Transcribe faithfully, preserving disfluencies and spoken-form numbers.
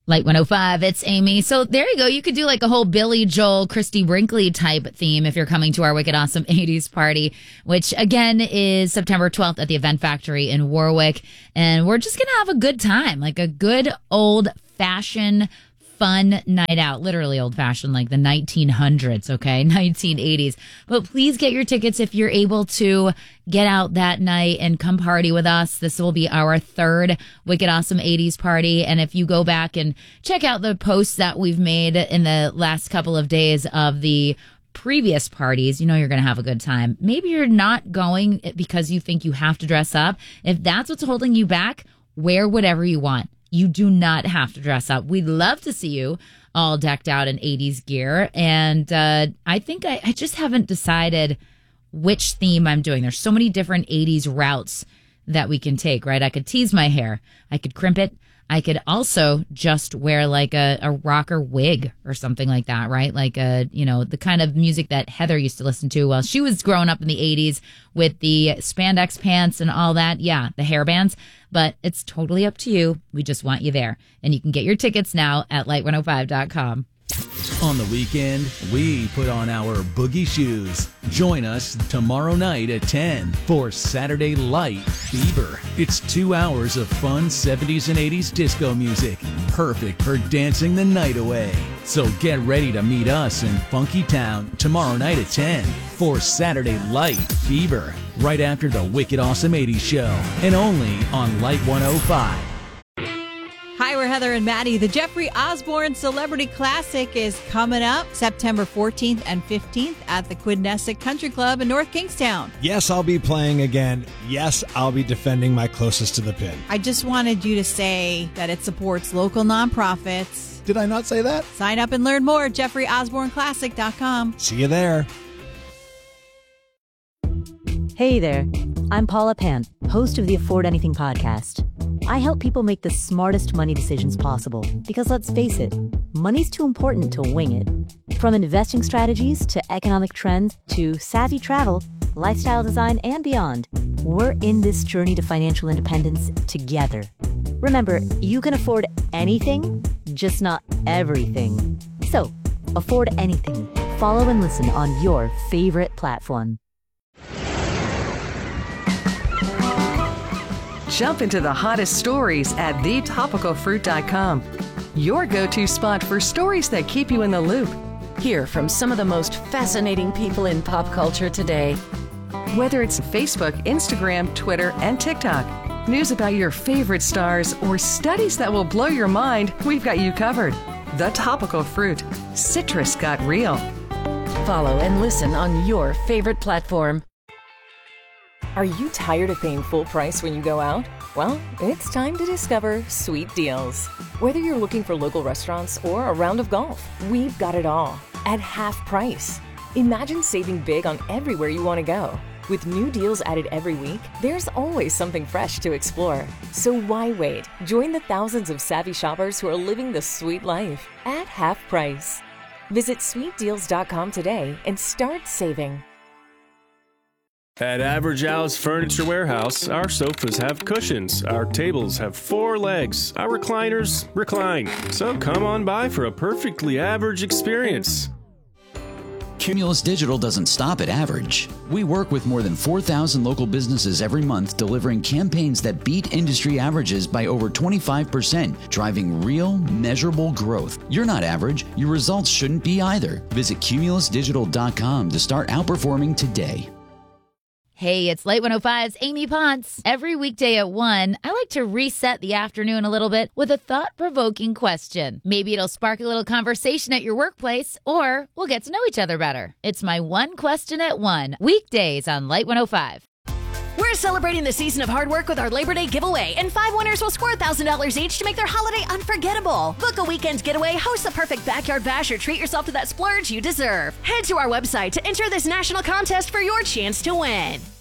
Light one oh five, it's Amy. So there you go. You could do like a whole Billy Joel, Christy Brinkley type theme if you're coming to our Wicked Awesome eighties party, which again is September twelfth at the Event Factory in Warwick. And we're just going to have a good time, like a good old fashioned fun night out, literally old fashioned, like the nineteen hundreds, okay, nineteen eighties. But please get your tickets if you're able to get out that night and come party with us. This will be our third Wicked Awesome eighties party. And if you go back and check out the posts that we've made in the last couple of days of the previous parties, you know you're going to have a good time. Maybe you're not going because you think you have to dress up. If that's what's holding you back, wear whatever you want. You do not have to dress up. We'd love to see you all decked out in eighties gear. And uh, I think I, I just haven't decided which theme I'm doing. There's so many different eighties routes that we can take, right? I could tease my hair. I could crimp it. I could also just wear like a, a rocker wig or something like that, right? Like a, you know, the kind of music that Heather used to listen to while she was growing up in the eighties with the spandex pants and all that. Yeah, the hair bands. But it's totally up to you. We just want you there. And you can get your tickets now at light one oh five dot com. On the weekend, we put on our boogie shoes. Join us tomorrow night at ten for Saturday Light Fever. It's two hours of fun seventies and eighties disco music, perfect for dancing the night away. So get ready to meet us in Funky Town tomorrow night at ten for Saturday Light Fever, right after the Wicked Awesome eighties show, and only on Light one oh five. Hi, we're Heather and Maddie. The Jeffrey Osborne Celebrity Classic is coming up September fourteenth and fifteenth at the Quidnessick Country Club in North Kingstown. Yes, I'll be playing again. Yes, I'll be defending my closest to the pin. I just wanted you to say that it supports local nonprofits. Did I not say that? Sign up and learn more at jeffrey osborne classic dot com. See you there. Hey there, I'm Paula Pant, host of the Afford Anything podcast. I help people make the smartest money decisions possible because, let's face it, money's too important to wing it. From investing strategies to economic trends to savvy travel, lifestyle design, and beyond, we're in this journey to financial independence together. Remember, you can afford anything, just not everything. So, afford anything. Follow and listen on your favorite platform. Jump into the hottest stories at the topical fruit dot com. Your go-to spot for stories that keep you in the loop. Hear from some of the most fascinating people in pop culture today. Whether it's Facebook, Instagram, Twitter, and TikTok, news about your favorite stars, or studies that will blow your mind, we've got you covered. The Topical Fruit. Citrus got real. Follow and listen on your favorite platform. Are you tired of paying full price when you go out? Well, it's time to discover Sweet Deals. Whether you're looking for local restaurants or a round of golf, we've got it all at half price. Imagine saving big on everywhere you want to go. With new deals added every week, there's always something fresh to explore. So why wait? Join the thousands of savvy shoppers who are living the sweet life at half price. Visit sweet deals dot com today and start saving. At Average Al's Furniture Warehouse, our sofas have cushions, our tables have four legs, our recliners recline. So come on by for a perfectly average experience. Cumulus Digital doesn't stop at average. We work with more than four thousand local businesses every month, delivering campaigns that beat industry averages by over twenty-five percent, driving real, measurable growth. You're not average. Your results shouldn't be either. Visit cumulus digital dot com to start outperforming today. Hey, it's Light one oh five's Amy Ponce. Every weekday at one, I like to reset the afternoon a little bit with a thought-provoking question. Maybe it'll spark a little conversation at your workplace, or we'll get to know each other better. It's my one question at one, weekdays on Light one oh five. We're celebrating the season of hard work with our Labor Day giveaway, and five winners will score one thousand dollars each to make their holiday unforgettable. Book a weekend getaway, host the perfect backyard bash, or treat yourself to that splurge you deserve. Head to our website to enter this national contest for your chance to win.